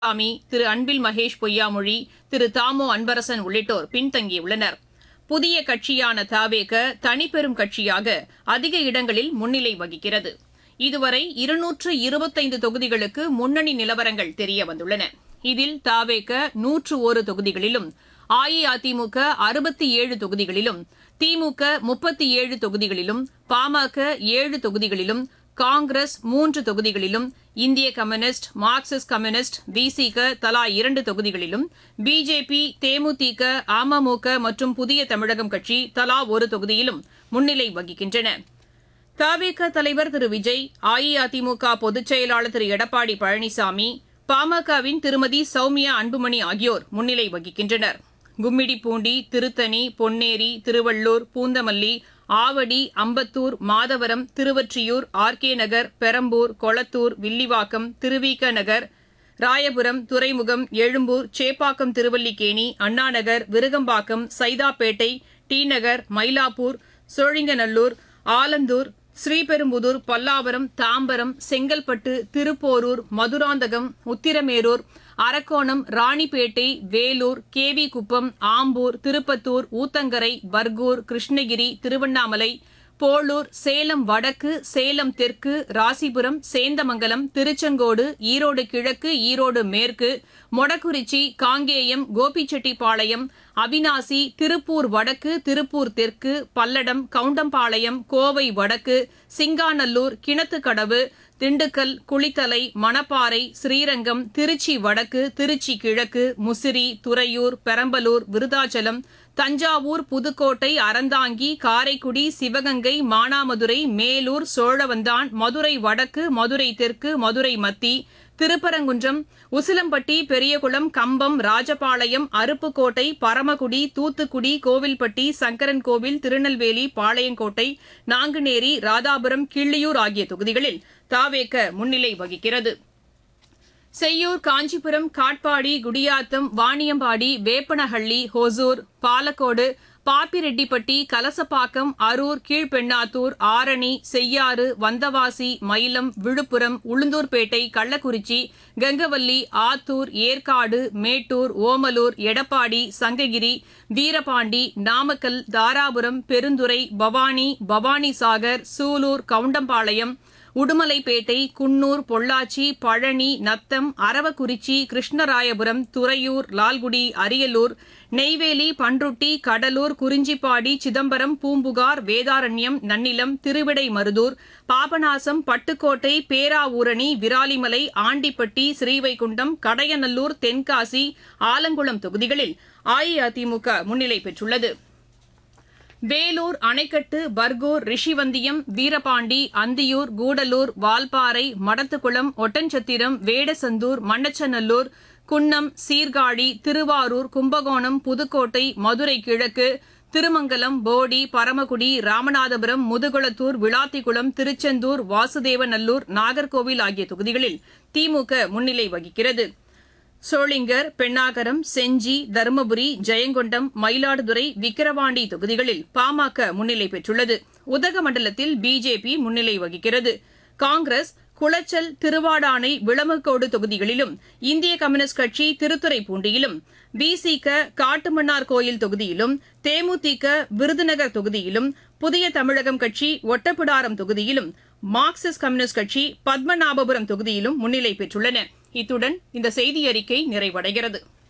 சாமி, திரு அன்பில் மகேஷ் பொய்யாமொழி, திரு தாமோ அன்பரசன் உள்ளிட்டோர் பின்தங்கியுள்ளனர். புதிய கட்சியான தவேக தனிப்பெரும் கட்சியாக அதிக இடங்களில் முன்னிலை வகிக்கிறது. இதுவரை 225 தொகுதிகளுக்கு முன்னணி நிலவரங்கள் தெரியவந்துள்ளன. இதில் தவேக 101 தொகுதிகளிலும், அஇஅதிமுக 67 தொகுதிகளிலும், திமுக 37 தொகுதிகளிலும், பாமக 7 தொகுதிகளிலும், காங்கிரஸ் 3 தொகுதிகளிலும், இந்திய கம்யூனிஸ்ட், மார்க்சிஸ்ட் கம்யூனிஸ்ட், விசிக தலா 2 தொகுதிகளிலும், பிஜேபி, தேமுதிக, அமமுக மற்றும் புதிய தமிழகம் கட்சி தலா 1 தொகுதியிலும் முன்னிலை வகிக்கின்றன. தவேக தலைவர் திரு விஜய், அஇஅதிமுக பொதுச் செயலாளர் திரு எடப்பாடி பழனிசாமி, பாமகவின் திருமதி சௌமியா அன்புமணி ஆகியோர் முன்னிலை வகிக்கின்றனர். கும்மிடிப்பூண்டி, திருத்தணி, பொன்னேரி, திருவள்ளூர், பூந்தமல்லி, ஆவடி, அம்பத்தூர், மாதவரம், திருவொற்றியூர், ஆர்கே நகர், பெரம்பூர், கொளத்தூர், வில்லிவாக்கம், திருவிக நகர், ராயபுரம், துறைமுகம், எழும்பூர், சேப்பாக்கம், திருவல்லிக்கேணி, அண்ணாநகர், விருகம்பாக்கம், சைதாப்பேட்டை, டி நகர், மயிலாப்பூர், சோழிங்கநல்லூர், ஆலந்தூர், ஸ்ரீபெரும்புதூர், பல்லாவரம், தாம்பரம், செங்கல்பட்டு, திருப்போரூர், மதுராந்தகம், உத்திரமேரூர், அரக்கோணம், ராணிப்பேட்டை, வேலூர், கேவிக்குப்பம், ஆம்பூர், திருப்பத்தூர், ஊத்தங்கரை, பர்கூர், கிருஷ்ணகிரி, திருவண்ணாமலை, போளூர், சேலம் வடக்கு, சேலம் தெற்கு, ராசிபுரம், சேந்தமங்கலம், திருச்செங்கோடு, ஈரோடு கிழக்கு, ஈரோடு மேற்கு, மொடக்குறிச்சி, காங்கேயம், கோபிச்செட்டிப்பாளையம், அவினாசி, திருப்பூர் வடக்கு, திருப்பூர் தெற்கு, பல்லடம், கவுண்டம்பாளையம், கோவை வடக்கு, சிங்காநல்லூர், கிணத்துக்கடவு, திண்டுக்கல், குளித்தலை, மணப்பாறை, ஸ்ரீரங்கம், திருச்சி வடக்கு, திருச்சி கிழக்கு, முசிறி, துறையூர், பெரம்பலூர், விருதாச்சலம், தஞ்சாவூர், புதுக்கோட்டை, அறந்தாங்கி, காரைக்குடி, சிவகங்கை, மானாமதுரை, மேலூர், சோழவந்தான், மதுரை வடக்கு, மதுரை தெற்கு, மதுரை மத்தி, திருப்பரங்குன்றம், உசிலம்பட்டி, பெரியகுளம், கம்பம், ராஜபாளையம், அருப்புக்கோட்டை, பரமக்குடி, தூத்துக்குடி, கோவில்பட்டி, சங்கரன்கோவில், திருநெல்வேலி, பாளையங்கோட்டை, நாங்குநேரி, ராதாபுரம், கிள்ளியூர் ஆகிய தொகுதிகளில் தவேக முன்னிலை வகிக்கிறது. செய்யூர், காஞ்சிபுரம், காட்பாடி, குடியாத்தம், வாணியம்பாடி, வேப்பனஹள்ளி, ஹொசூர், பாலக்கோடு, பாப்பிரெட்டிப்பட்டி, கலசப்பாக்கம், அரூர், கீழ்பெண்ணாத்தூர், ஆரணி, செய்யாறு, வந்தவாசி, மயிலம், விழுப்புரம், உளுந்தூர்பேட்டை, கள்ளக்குறிச்சி, கங்கவல்லி, ஆத்தூர், ஏற்காடு, மேட்டூர், ஓமலூர், எடப்பாடி, சங்ககிரி, வீரபாண்டி, நாமக்கல், தாராபுரம், பெருந்துறை, பவானி, பவானிசாகர், சூலூர், கவுண்டம்பாளையம், உடுமலைப்பேட்டை, குன்னூர், பொள்ளாச்சி, பழனி, நத்தம், அரவக்குறிச்சி, கிருஷ்ணராயபுரம், துறையூர், லால்குடி, அரியலூர், நெய்வேலி, பன்ருட்டி, கடலூர், குறிஞ்சிப்பாடி, சிதம்பரம், பூம்புகார், வேதாரண்யம், நன்னிலம், திருவிடைமருதூர், பாபநாசம், பட்டுக்கோட்டை, பேராவூரணி, விராலிமலை, ஆண்டிப்பட்டி, ஸ்ரீவைகுண்டம், கடையநல்லூர், தென்காசி, ஆலங்குளம் தொகுதிகளில் அஇஅதிமுக முன்னிலை பெற்றுள்ளது. வேலூர், அணைக்கட்டு, பர்கூர், ரிஷிவந்தியம், வீரபாண்டி, அந்தியூர், கூடலூர், வால்பாறை, மடத்துக்குளம், ஒட்டன்சத்திரம், வேடசந்தூர், மண்ணச்சநல்லூர், குன்னம், சீர்காழி, திருவாரூர், கும்பகோணம், புதுக்கோட்டை, மதுரை கிழக்கு, திருமங்கலம், போடி, பரமக்குடி, ராமநாதபுரம், முதுகுளத்தூர், விளாத்திக்குளம், திருச்செந்தூர், வாசுதேவநல்லூர், நாகர்கோவில் ஆகிய தொகுதிகளில் திமுக முன்னிலை வகிக்கிறது. சோளிங்கர், பெண்ணாகரம், செஞ்சி, தருமபுரி, ஜெயங்கொண்டம், மயிலாடுதுறை, விக்கிரவாண்டி தொகுதிகளில் பாமக முன்னிலை பெற்றுள்ளது. உதகமண்டலத்தில் பிஜேபி முன்னிலை வகிக்கிறது. காங்கிரஸ் குளச்சல், திருவாடானை, விளமக்கோடு தொகுதிகளிலும், இந்திய கம்யூனிஸ்ட் கட்சி திருத்துறைப்பூண்டியிலும், விசிக காட்டுமன்னார் கோயில் தொகுதியிலும், தேமுதிக விருதுநகர் தொகுதியிலும், புதிய தமிழகம் கட்சி ஒட்டப்பிடாரம் தொகுதியிலும், மார்க்சிஸ்ட் கம்யூனிஸ்ட் கட்சி பத்மநாபபுரம் தொகுதியிலும் முன்னிலை பெற்றுள்ளன. இத்துடன் இந்த செய்தியறிக்கை நிறைவடைகிறது.